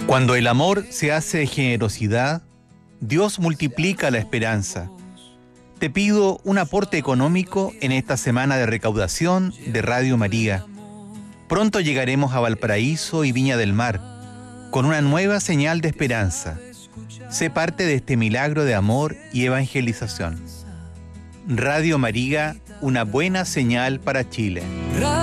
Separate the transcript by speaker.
Speaker 1: Cuando el amor se hace generosidad, Dios multiplica la esperanza. Te pido un aporte económico en esta semana de recaudación de Radio María. Pronto llegaremos a Valparaíso y Viña del Mar, con una nueva señal de esperanza. Sé parte de este milagro de amor y evangelización. Radio María, una buena señal para Chile.